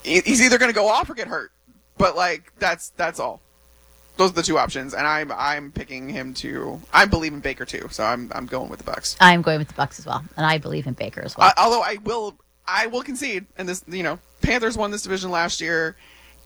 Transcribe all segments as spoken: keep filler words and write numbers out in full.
he's either going to go off or get hurt. But like that's that's all. Those are the two options, and I'm I'm picking him to. I believe in Baker too, so I'm I'm going with the Bucks. I'm going with the Bucks as well, and I believe in Baker as well. Uh, although I will I will concede, and this you know Panthers won this division last year,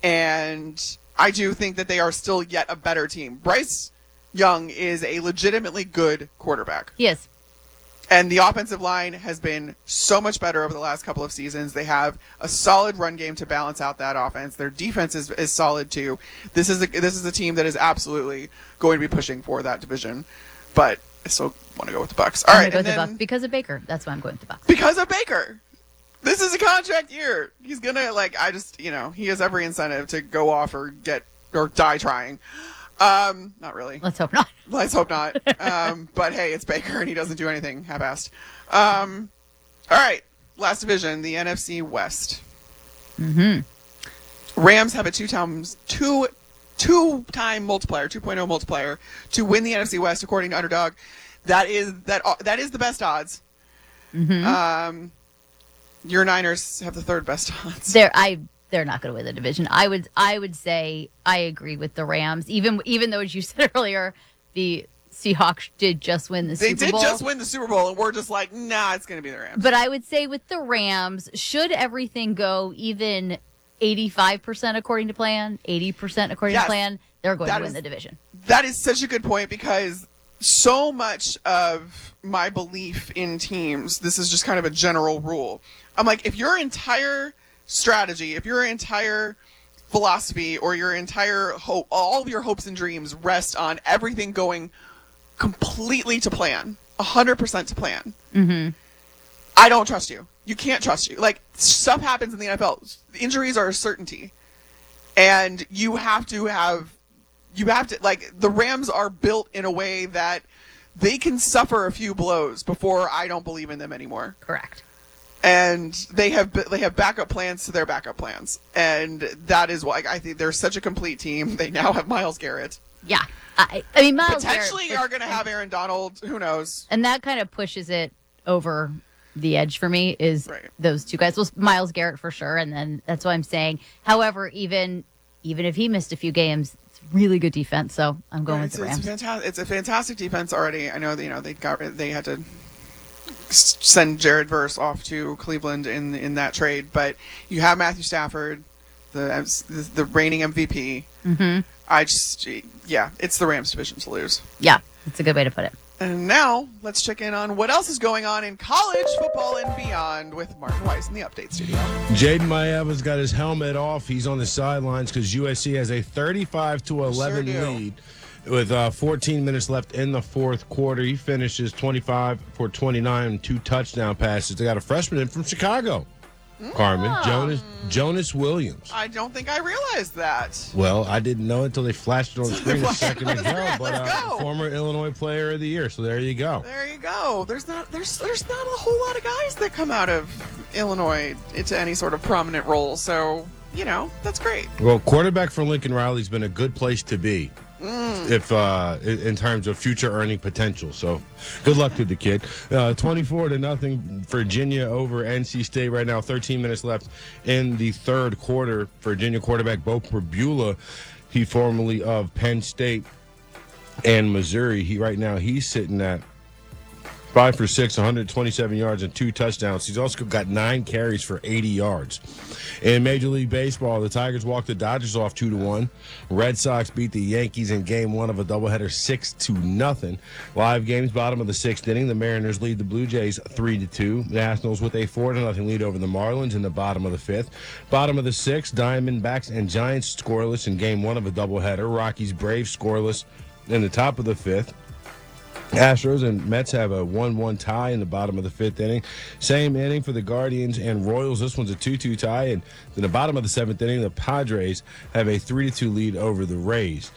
and I do think that they are still yet a better team. Bryce Young is a legitimately good quarterback. He is. And the offensive line has been so much better over the last couple of seasons. They have a solid run game to balance out that offense. Their defense is, is solid too. This is a, this is a team that is absolutely going to be pushing for that division. But I still want to go with the Bucks. All I'm right, go and with the then, Bucks because of Baker. That's why I'm going with the Bucks. Because of Baker. This is a contract year. He's gonna like. I just you know he has every incentive to go off or get or die trying. Um, not really. Let's hope not. Let's hope not. Um, but hey, it's Baker and he doesn't do anything half-assed. Um, all right. Last division, the N F C West. Mm-hmm. Rams have a two times two two-time multiplier, two point oh multiplier to win the N F C West according to Underdog. That is that that is the best odds. Mm-hmm. Um, your Niners have the third best odds. There, I. They're not going to win the division. I would I would say I agree with the Rams, even even though, as you said earlier, the Seahawks did just win the they Super Bowl. They did just win the Super Bowl, and we're just like, nah, it's going to be the Rams. But I would say with the Rams, should everything go even eighty-five percent according to plan, eighty percent according yes, to plan, they're going to win is, the division. That is such a good point because so much of my belief in teams, this is just kind of a general rule. I'm like, if your entire strategy, if your entire philosophy or your entire hope, all of your hopes and dreams rest on everything going completely to plan, one hundred percent to plan, mm-hmm. I don't trust you. You can't trust you. Like, stuff happens in the N F L. Injuries are a certainty. And you have to have, you have to, like, the Rams are built in a way that they can suffer a few blows before I don't believe in them anymore. Correct. And they have they have backup plans to their backup plans, and that is why I think they're such a complete team. They now have Myles Garrett. Yeah, I, I mean Myles potentially Garrett, are going to have Aaron Donald. Who knows? And that kind of pushes it over the edge for me. Is right. Those two guys? Well, Myles Garrett for sure, and then that's what I'm saying. However, even even if he missed a few games, it's really good defense. So I'm going yeah, with the Rams. It's, fanta- it's a fantastic defense already. I know that, you know they got they had to send Jared Verse off to Cleveland in in that trade, but you have Matthew Stafford, the the, the reigning M V P. Mm-hmm. I just yeah, it's the Rams division to lose. Yeah, that's a good way to put it. And now let's check in on what else is going on in college football and beyond with Martin Weiss in the update studio. Jaden Maeva's got his helmet off. He's on the sidelines because U S C has a thirty-five to eleven sure lead. With uh, fourteen minutes left in the fourth quarter, he finishes twenty-five for twenty-nine and two touchdown passes. They got a freshman in from Chicago, mm. Carmen, Jonas Jonas Williams. I don't think I realized that. Well, I didn't know until they flashed it on the screen a second ago. Screen. But Let's uh, go. former Illinois Player of the Year, so there you go. There you go. There's not there's there's not a whole lot of guys that come out of Illinois into any sort of prominent role. So you know that's great. Well, quarterback for Lincoln Riley's been a good place to be. Mm. If uh, in terms of future earning potential, so good luck to the kid. Uh, Twenty-four to nothing, Virginia over N C State right now. Thirteen minutes left in the third quarter. Virginia quarterback Bo Perbula, he formerly of Penn State and Missouri. He right now he's sitting at five for six, one hundred twenty-seven yards and two touchdowns. He's also got nine carries for eighty yards. In Major League Baseball, the Tigers walked the Dodgers off two to one. Red Sox beat the Yankees in game one of a doubleheader six to nothing. Live games, bottom of the sixth inning. The Mariners lead the Blue Jays three to two. Nationals with a four to nothing lead over the Marlins in the bottom of the fifth. Bottom of the sixth, Diamondbacks and Giants scoreless in game one of a doubleheader. Rockies Braves scoreless in the top of the fifth. Astros and Mets have a one one tie in the bottom of the fifth inning. Same inning for the Guardians and Royals. This one's a two two tie. And in the bottom of the seventh inning, the Padres have a three to two lead over the Rays.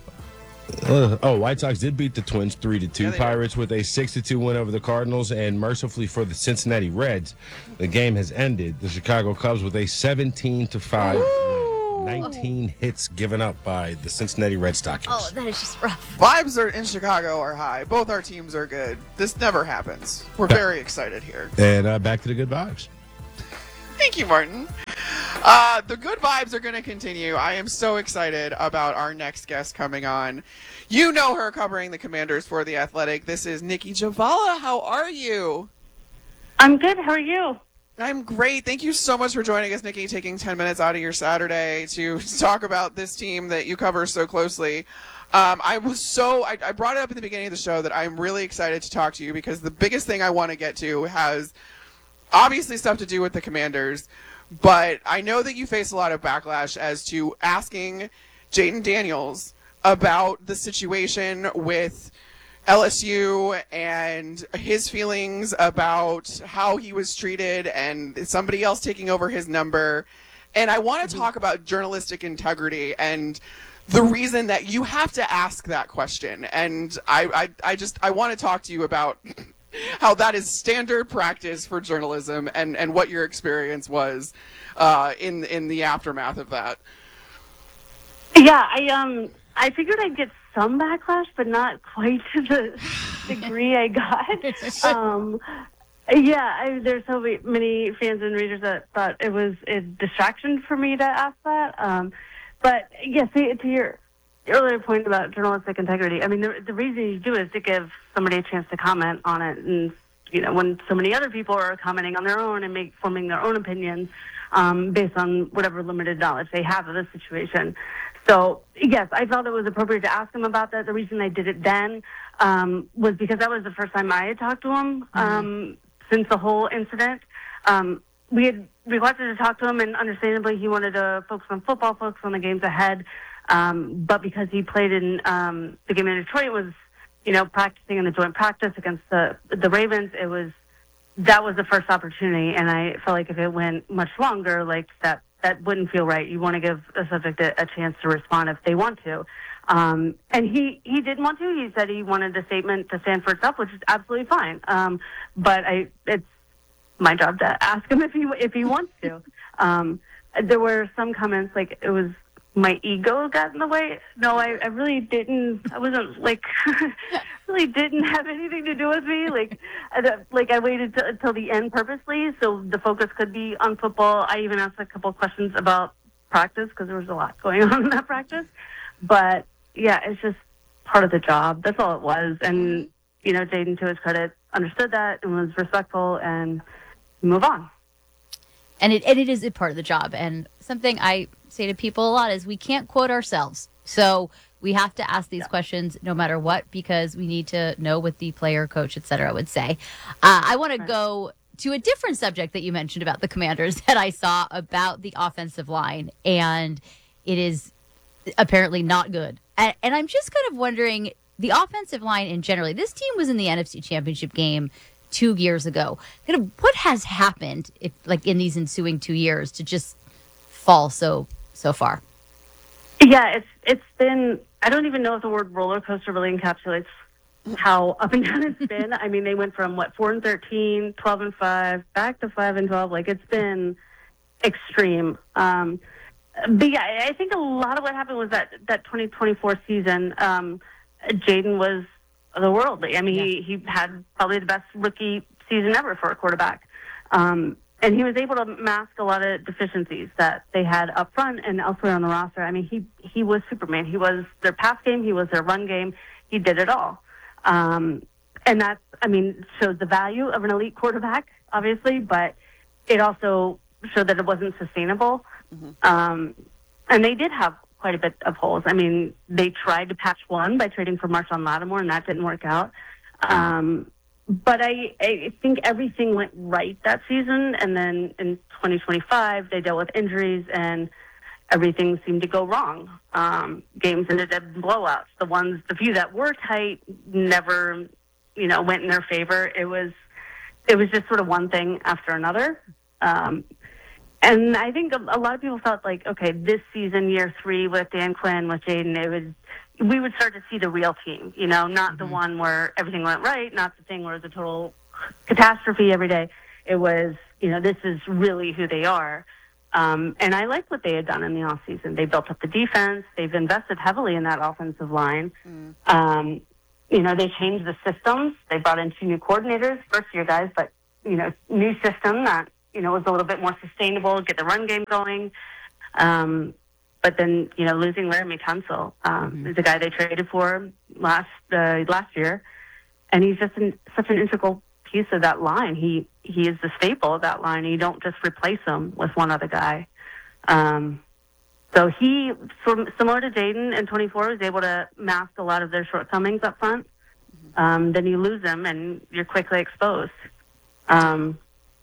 Uh, oh, White Sox did beat the Twins three to two. Yeah, Pirates with a six to two win over the Cardinals. And mercifully for the Cincinnati Reds, the game has ended. The Chicago Cubs with a seventeen to five win. nineteen hits given up by the Cincinnati Red Stockings. Oh, that is just rough. Vibes are in Chicago are high. Both our teams are good. This never happens. We're very excited here. And uh, back to the good vibes. Thank you, Martin. Uh, the good vibes are going to continue. I am so excited about our next guest coming on. You know her covering the Commanders for The Athletic. This is Nikki Javala. How are you? I'm good. How are you? I'm great. Thank you so much for joining us, Nikki, taking ten minutes out of your Saturday to talk about this team that you cover so closely. Um, I was so, I, I brought it up at the beginning of the show that I'm really excited to talk to you because the biggest thing I want to get to has obviously stuff to do with the Commanders, but I know that you face a lot of backlash as to asking Jayden Daniels about the situation with L S U and his feelings about how he was treated and somebody else taking over his number. And I want to talk about journalistic integrity and the reason that you have to ask that question. And I, I, I just, I want to talk to you about how that is standard practice for journalism and, and what your experience was uh, in, in the aftermath of that. Yeah, I um, I figured I'd get some backlash, but not quite to the degree I got. um, yeah, I, there's so many fans and readers that thought it was a distraction for me to ask that. Um, but yes, to, to your earlier point about journalistic integrity, I mean, the, the reason you do is to give somebody a chance to comment on it. And, you know, when so many other people are commenting on their own and make, forming their own opinions um, based on whatever limited knowledge they have of the situation. So, yes, I felt it was appropriate to ask him about that. The reason I did it then um, was because that was the first time I had talked to him um, mm-hmm. since the whole incident. Um, we had requested to talk to him, and understandably he wanted to focus on football, focus on the games ahead. Um, but because he played in um, the game in Detroit, was, you know, practicing in the joint practice against the the Ravens, it was that was the first opportunity, and I felt like if it went much longer, like that that wouldn't feel right. You want to give a subject a, a chance to respond if they want to. Um, and he, he didn't want to. He said he wanted the statement to stand for itself, which is absolutely fine. Um, but I, it's my job to ask him if he if he wants to. Um, there were some comments like it was my ego got in the way. No, I, I really didn't. I wasn't like really didn't have anything to do with me. Like, I, like I waited t- until the end purposely so the focus could be on football. I even asked a couple of questions about practice because there was a lot going on in that practice. But yeah, it's just part of the job. That's all it was. And you know, Jayden, to his credit, understood that and was respectful and move on. And it and it is a part of the job. And something I say to people a lot is we can't quote ourselves. So we have to ask these yeah. questions no matter what, because we need to know what the player, coach, et cetera would say. Uh, I want to go to a different subject that you mentioned about the Commanders that I saw about the offensive line. And it is apparently not good. And, and I'm just kind of wondering, the offensive line in general, this team was in the N F C Championship game two years ago. Kind of what has happened, if like in these ensuing two years, to just fall so so far? Yeah, it's it's been. I don't even know if the word roller coaster really encapsulates how up and down it's been. I mean, they went from what four and thirteen, twelve and five, back to five and twelve. Like it's been extreme. Um, but yeah, I think a lot of what happened was that that twenty twenty-four season. Um, Jayden was otherworldly. I mean, yeah. he, he had probably the best rookie season ever for a quarterback. Um, and he was able to mask a lot of deficiencies that they had up front and elsewhere on the roster. I mean, he, he was Superman. He was their pass game. He was their run game. He did it all. Um, and that's, I mean, shows the value of an elite quarterback, obviously, but it also showed that it wasn't sustainable. Mm-hmm. Um, and they did have quite a bit of holes. I mean, they tried to patch one by trading for Marshawn Lattimore, and that didn't work out. Um, but I, I think everything went right that season, and then in twenty twenty-five, they dealt with injuries, and everything seemed to go wrong. Um, games ended up in blowouts. The ones, the few that were tight, never, you know, went in their favor. It was, it was just sort of one thing after another. Um, And I think a, a lot of people felt like, okay, this season, year three with Dan Quinn, with Jayden, it was, we would start to see the real team, you know, not mm-hmm. the one where everything went right, not the thing where it was a total catastrophe every day. It was, you know, this is really who they are. Um, and I like what they had done in the offseason. They built up the defense. They've invested heavily in that offensive line. Mm. Um, you know, they changed the systems. They brought in two new coordinators, first-year guys, but, you know, new system that, you know, was a little bit more sustainable, get the run game going. Um, but then, you know, losing Laramie Tunsil, um, Mm-hmm. is a guy they traded for last uh, last year, and he's just an, such an integral piece of that line. He he is the staple of that line. You don't just replace him with one other guy. Um, so he, from, similar to Jaden in twenty-four, was able to mask a lot of their shortcomings up front. Um, then you lose them, and you're quickly exposed. Um,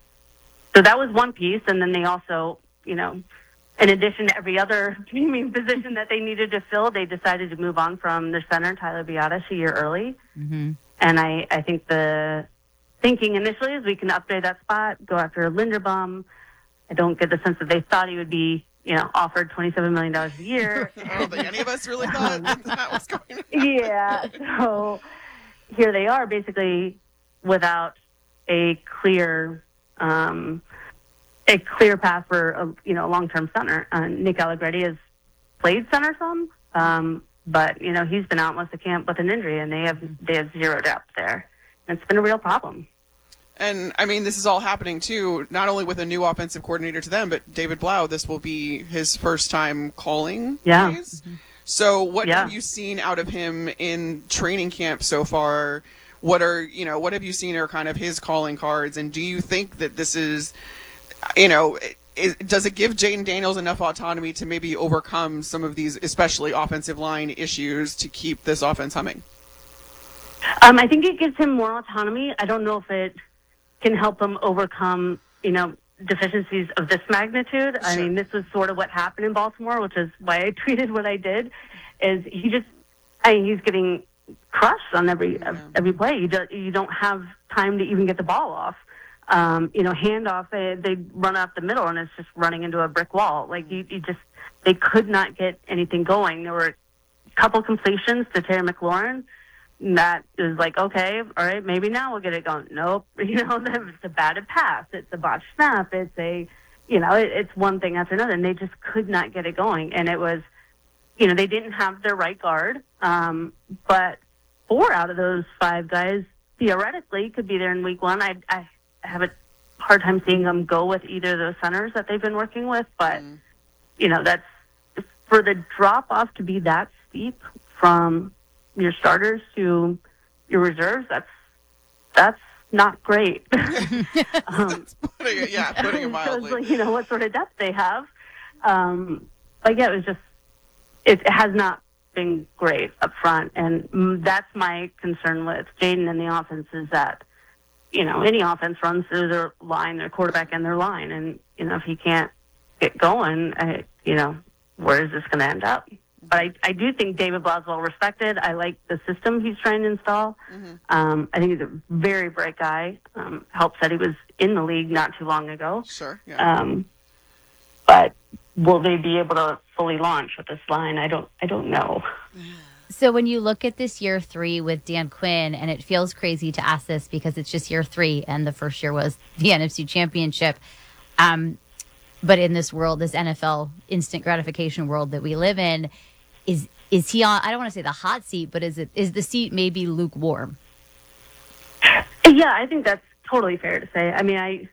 so that was one piece, and then they also, you know, in addition to every other premium position that they needed to fill, they decided to move on from their center, Tyler Biadasz, a year early. Mm-hmm. And I, I think the thinking initially is we can upgrade that spot, go after Linderbaum. I don't get the sense that they thought he would be, you know, offered twenty-seven million dollars a year. I don't think any of us really thought that, that was going to happen. Yeah, so here they are basically without a clear um, a clear path for a, you know, a long-term center. Uh, Nick Allegretti has played center some, um, but you know he's been out most of camp with an injury, and they have they have zero depth there. And it's been a real problem. And I mean, this is all happening too, not only with a new offensive coordinator to them, but David Blau. This will be his first time calling Yeah. plays. So, what Yeah. have you seen out of him in training camp so far? What are you know? What have you seen are kind of his calling cards? And do you think that this is, you know, is, does it give Jaden Daniels enough autonomy to maybe overcome some of these, especially offensive line issues, to keep this offense humming? Um, I think it gives him more autonomy. I don't know if it can help him overcome, you know, deficiencies of this magnitude. I Sure. mean, this was sort of what happened in Baltimore, which is why I tweeted what I did. Is he just? I mean, he's getting crushed on every Yeah. every play. You don't you don't have time to even get the ball off. Um, you know, handoff, they they run up the middle, and it's just running into a brick wall. Like you, you just they could not get anything going. There were a couple completions to Terry McLaurin. That is like, okay, all right, maybe now we'll get it going. Nope. You know, it's a batted pass. It's a botched snap. It's a, you know, it, it's one thing after another. And they just could not get it going. And it was, you know, they didn't have their right guard. Um, but four out of those five guys theoretically could be there in week one. I, I have a hard time seeing them go with either of those centers that they've been working with. But, Mm. you know, that's for the drop off to be that steep from your starters to your reserves, that's that's not great. um, Putting it, yeah, putting it shows, mildly. like, you know, what sort of depth they have. Um, but yeah, it was just it, it has not been great up front, and mm, that's my concern with Jaden and the offense is that, you know, any offense runs through their line, their quarterback and their line, and you know if he can't get going, I, you know, where is this going to end up? But I, I do think David Blau is well respected. I like the system he's trying to install. Mm-hmm. Um, I think he's a very bright guy. Um, helps that he was in the league not too long ago. Sure. Yeah. Um, but will they be able to fully launch with this line? I don't. I don't know. So when you look at this year three with Dan Quinn, and it feels crazy to ask this because it's just year three, and the first year was the N F C Championship. Um, but in this world, this N F L instant gratification world that we live in, is is he on? I don't want to say the hot seat, but is it is the seat maybe lukewarm? Yeah, I think that's totally fair to say. I mean, I.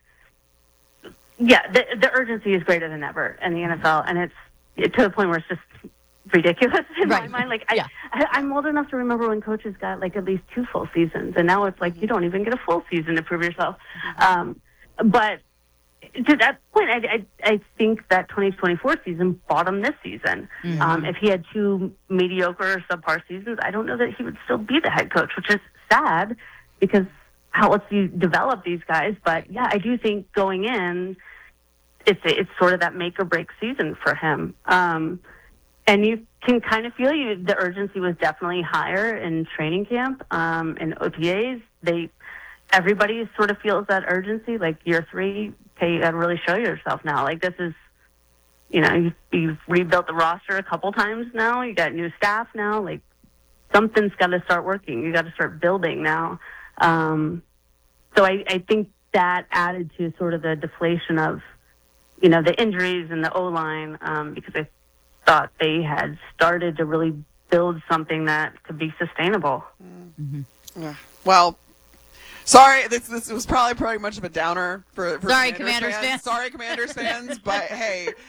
Yeah, the the urgency is greater than ever in the N F L, and it's it, to the point where it's just ridiculous in Right. my mind. Like I, Yeah. I, I'm old enough to remember when coaches got like at least two full seasons, and now it's like you don't even get a full season to prove yourself. Um, but to that point, I, I I think that twenty twenty-four season bottomed this season. Mhm. Um, if he had two mediocre or subpar seasons, I don't know that he would still be the head coach, which is sad because how else do you develop these guys? But yeah, I do think going in, it's it's sort of that make or break season for him. Um, and you can kind of feel you the urgency was definitely higher in training camp, um, in O T As. They everybody sort of feels that urgency. Like year three, okay, you got to really show yourself now. Like this is, you know, you've, you've rebuilt the roster a couple times now. You got new staff now. Like something's got to start working. You got to start building now. Um, so I, I think that added to sort of the deflation of, you know, the injuries and the O-line, um, because I thought they had started to really build something that could be sustainable. Yeah. Well, Sorry, this this was probably pretty much of a downer for, for Sorry, Commanders fans. Sorry, Commanders fans, but hey,